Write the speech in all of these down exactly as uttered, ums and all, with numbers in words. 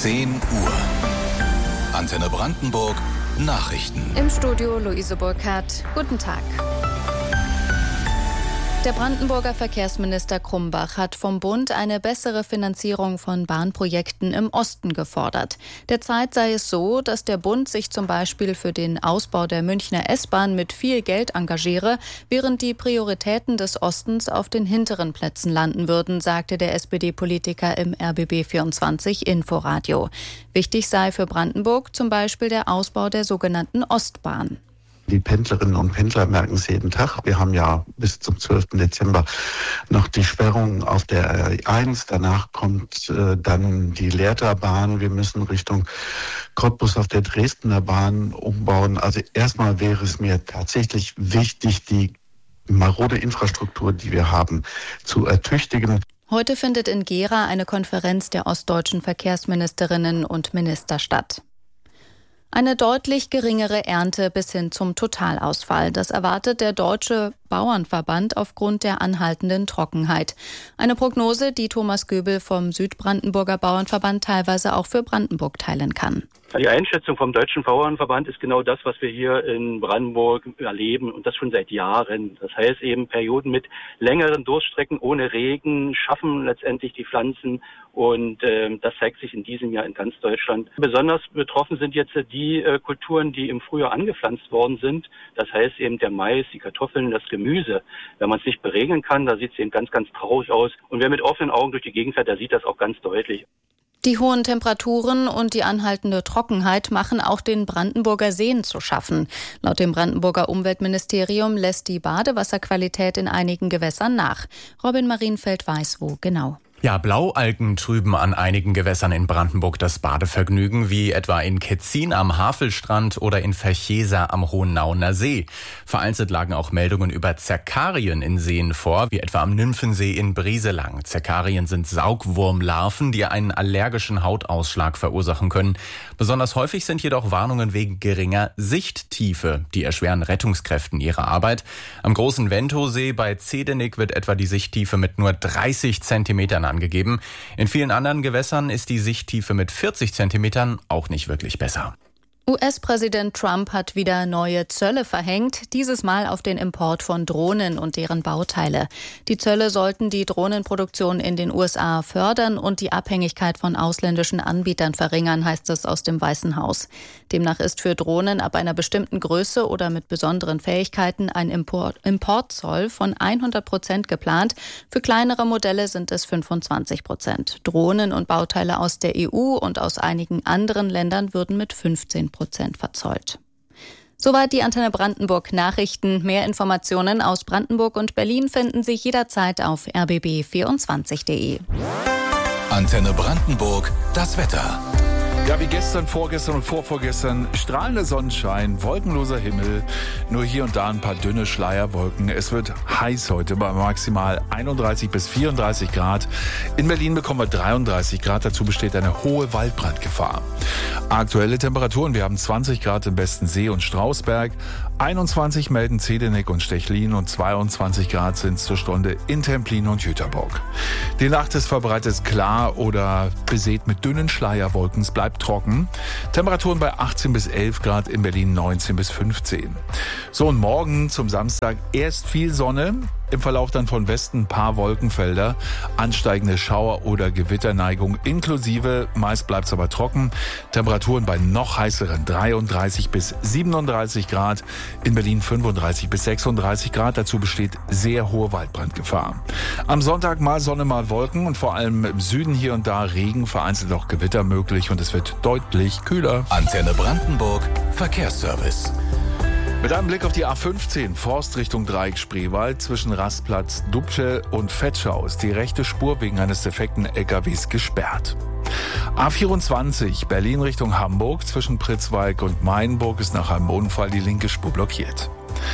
zehn Uhr. Antenne Brandenburg, Nachrichten. Im Studio Luise Burkhardt. Guten Tag. Der Brandenburger Verkehrsminister Krumbach hat vom Bund eine bessere Finanzierung von Bahnprojekten im Osten gefordert. Derzeit sei es so, dass der Bund sich zum Beispiel für den Ausbau der Münchner S-Bahn mit viel Geld engagiere, während die Prioritäten des Ostens auf den hinteren Plätzen landen würden, sagte der S P D-Politiker im R B B vierundzwanzig Inforadio. Wichtig sei für Brandenburg zum Beispiel der Ausbau der sogenannten Ostbahn. Die Pendlerinnen und Pendler merken es jeden Tag. Wir haben ja bis zum zwölften Dezember noch die Sperrung auf der R eins. Danach kommt äh, dann die Lehrterbahn. Wir müssen Richtung Cottbus auf der Dresdner Bahn umbauen. Also erstmal wäre es mir tatsächlich wichtig, die marode Infrastruktur, die wir haben, zu ertüchtigen. Heute findet in Gera eine Konferenz der ostdeutschen Verkehrsministerinnen und Minister statt. Eine deutlich geringere Ernte bis hin zum Totalausfall. Das erwartet der Deutsche Bauernverband aufgrund der anhaltenden Trockenheit. Eine Prognose, die Thomas Göbel vom Südbrandenburger Bauernverband teilweise auch für Brandenburg teilen kann. Die Einschätzung vom Deutschen Bauernverband ist genau das, was wir hier in Brandenburg erleben und das schon seit Jahren. Das heißt eben Perioden mit längeren Durststrecken ohne Regen schaffen letztendlich die Pflanzen und äh, das zeigt sich in diesem Jahr in ganz Deutschland. Besonders betroffen sind jetzt die äh, Kulturen, die im Frühjahr angepflanzt worden sind. Das heißt eben der Mais, die Kartoffeln, das Gemüse. Wenn man es nicht beregeln kann, da sieht es eben ganz, ganz traurig aus. Und wer mit offenen Augen durch die Gegend fährt, der sieht das auch ganz deutlich. Die hohen Temperaturen und die anhaltende Trockenheit machen auch den Brandenburger Seen zu schaffen. Laut dem Brandenburger Umweltministerium lässt die Badewasserqualität in einigen Gewässern nach. Robin Marienfeld weiß wo genau. Ja, Blaualgen trüben an einigen Gewässern in Brandenburg das Badevergnügen, wie etwa in Ketzin am Havelstrand oder in Verchesa am Hohennauener See. Vereinzelt lagen auch Meldungen über Zerkarien in Seen vor, wie etwa am Nymphensee in Brieselang. Zerkarien sind Saugwurmlarven, die einen allergischen Hautausschlag verursachen können. Besonders häufig sind jedoch Warnungen wegen geringer Sichttiefe. Die erschweren Rettungskräften ihre Arbeit. Am großen Ventosee bei Zedenik wird etwa die Sichttiefe mit nur dreißig Zentimetern angegeben. In vielen anderen Gewässern ist die Sichttiefe mit vierzig Zentimetern auch nicht wirklich besser. U S-Präsident Trump hat wieder neue Zölle verhängt, dieses Mal auf den Import von Drohnen und deren Bauteile. Die Zölle sollten die Drohnenproduktion in den U S A fördern und die Abhängigkeit von ausländischen Anbietern verringern, heißt es aus dem Weißen Haus. Demnach ist für Drohnen ab einer bestimmten Größe oder mit besonderen Fähigkeiten ein Import- Importzoll von hundert Prozent geplant. Für kleinere Modelle sind es fünfundzwanzig Prozent. Drohnen und Bauteile aus der E U und aus einigen anderen Ländern würden mit fünfzehn Prozent verzollt. Soweit die Antenne Brandenburg Nachrichten. Mehr Informationen aus Brandenburg und Berlin finden Sie jederzeit auf r b b vierundzwanzig punkt de. Antenne Brandenburg, das Wetter. Ja, wie gestern, vorgestern und vorvorgestern, strahlender Sonnenschein, wolkenloser Himmel, nur hier und da ein paar dünne Schleierwolken. Es wird heiß heute bei maximal einunddreißig bis vierunddreißig Grad. In Berlin bekommen wir dreiunddreißig Grad, dazu besteht eine hohe Waldbrandgefahr. Aktuelle Temperaturen, wir haben zwanzig Grad im Besten See und Strausberg, einundzwanzig melden Zedenik und Stechlin und zweiundzwanzig Grad sind es zur Stunde in Templin und Jüterbock. Die Nacht ist verbreitet klar oder besät mit dünnen Schleierwolken, es bleibt trocken. Temperaturen bei achtzehn bis elf Grad, in Berlin neunzehn bis fünfzehn. So, und morgen zum Samstag erst viel Sonne, im Verlauf dann von Westen ein paar Wolkenfelder, ansteigende Schauer- oder Gewitterneigung inklusive, meist bleibt es aber trocken. Temperaturen bei noch heißeren dreiunddreißig bis siebenunddreißig Grad, in Berlin fünfunddreißig bis sechsunddreißig Grad, dazu besteht sehr hohe Waldbrandgefahr. Am Sonntag mal Sonne, mal Wolken und vor allem im Süden hier und da Regen, vereinzelt auch Gewitter möglich und es wird deutlich kühler. Antenne Brandenburg, Verkehrsservice. Mit einem Blick auf die A fünfzehn, Forst Richtung Dreieck Spreewald, zwischen Rastplatz Dubce und Vetschau ist die rechte Spur wegen eines defekten L K Ws gesperrt. A vierundzwanzig, Berlin Richtung Hamburg, zwischen Pritzwalk und Mainburg ist nach einem Unfall die linke Spur blockiert.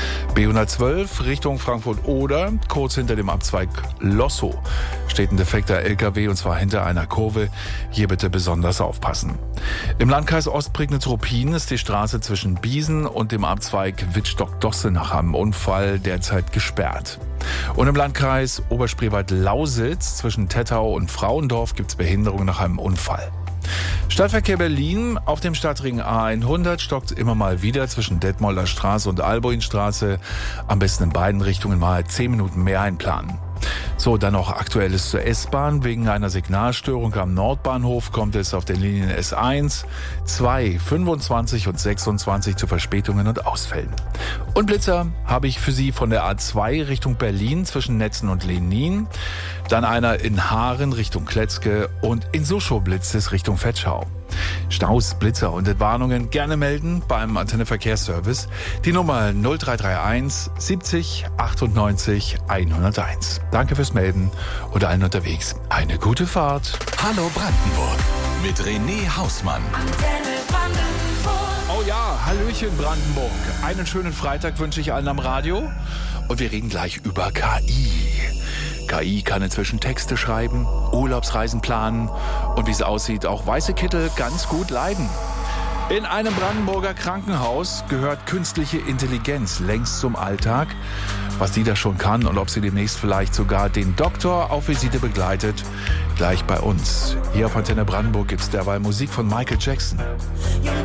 B hundertzwölf Richtung Frankfurt-Oder, kurz hinter dem Abzweig Lossow steht ein defekter L K W und zwar hinter einer Kurve. Hier bitte besonders aufpassen. Im Landkreis Ostprignitz-Ruppin ist die Straße zwischen Biesen und dem Abzweig Wittstock-Dosse nach einem Unfall derzeit gesperrt. Und im Landkreis Oberspreewald-Lausitz zwischen Tettau und Frauendorf gibt es Behinderung nach einem Unfall. Stadtverkehr Berlin auf dem Stadtring A hundert stockt immer mal wieder zwischen Detmolder Straße und Alboinstraße. Am besten in beiden Richtungen mal zehn Minuten mehr einplanen. So, dann noch Aktuelles zur S-Bahn. Wegen einer Signalstörung am Nordbahnhof kommt es auf den Linien S eins, zwei, fünfundzwanzig und sechsundzwanzig zu Verspätungen und Ausfällen. Und Blitzer habe ich für Sie von der A zwei Richtung Berlin zwischen Netzen und Lenin. Dann einer in Haaren Richtung Kletzke und in Suschow blitzt es Richtung Vetschau. Staus, Blitzer und Entwarnungen gerne melden beim Antenne Verkehrsservice. Die Nummer null drei drei eins siebzig achtundneunzig hunderteins. Danke fürs Melden und allen unterwegs eine gute Fahrt. Hallo Brandenburg mit René Hausmann. Antenne Brandenburg. Oh ja, Hallöchen Brandenburg. Einen schönen Freitag wünsche ich allen am Radio. Und wir reden gleich über K I. K I kann inzwischen Texte schreiben, Urlaubsreisen planen und wie es aussieht, auch weiße Kittel ganz gut leiden. In einem Brandenburger Krankenhaus gehört künstliche Intelligenz längst zum Alltag. Was die da schon kann und ob sie demnächst vielleicht sogar den Doktor auf Visite begleitet, gleich bei uns. Hier auf Antenne Brandenburg gibt's derweil Musik von Michael Jackson.